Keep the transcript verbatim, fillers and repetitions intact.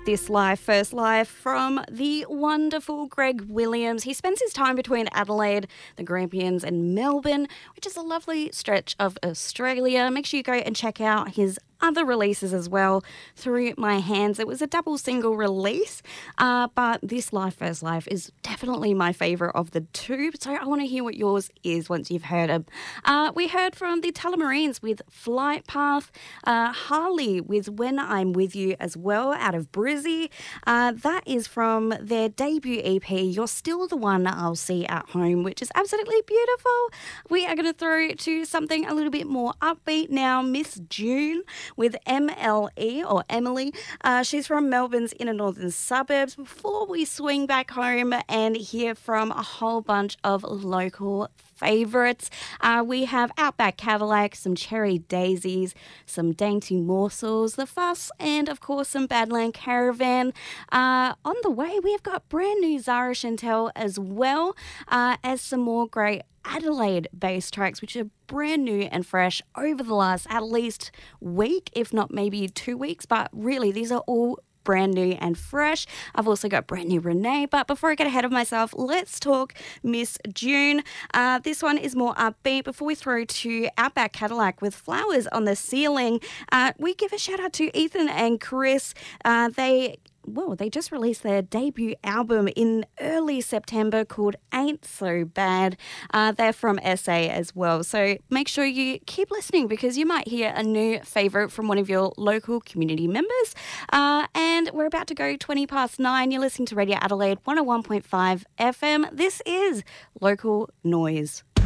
This Life, First Life from the wonderful Greg Williams. He spends his time between Adelaide, the Grampians and Melbourne, which is a lovely stretch of Australia. Make sure you go and check out his other releases as well through my hands. It was a double single release, uh, but This Life, First Life is definitely my favourite of the two. So I want to hear what yours is once you've heard them. Uh, we heard from the Tullamarines with Flight Path, uh, Harley with When I'm With You as well, out of Brizzy. Uh, that is from their debut E P, You're Still the One I'll See at Home, which is absolutely beautiful. We are going to throw to something a little bit more upbeat now, Miss June with M L E or Emily. Uh, she's from Melbourne's inner northern suburbs. Before we swing back home and hear from a whole bunch of local favourites, uh, we have Outback Cadillac, some Cherry Daisies, some Dainty Morsels, The Fuss, and of course some Badland Caravan. Uh, on the way, we have got brand new Zara Chantel as well, uh, as some more great Adelaide-based tracks, which are brand new and fresh over the last at least week, if not maybe two weeks. But really, these are all brand new and fresh. I've also got brand new Renee. But before I get ahead of myself, let's talk Miss June. Uh, this one is more upbeat. Before we throw to Outback Cadillac with Flowers on the Ceiling, uh, we give a shout out to Ethan and Chris. Uh, they Well, they just released their debut album in early September called Ain't So Bad. Uh, they're from S A as well. So make sure you keep listening because you might hear a new favourite from one of your local community members. Uh, and we're about to go twenty past nine. You're listening to Radio Adelaide one oh one point five F M. This is Local Noise.